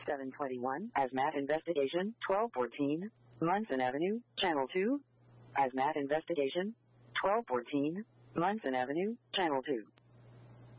721, Asmat Investigation, 1214, Munson Avenue, Channel 2. Asmat Investigation, 1214, Munson Avenue, Channel 2.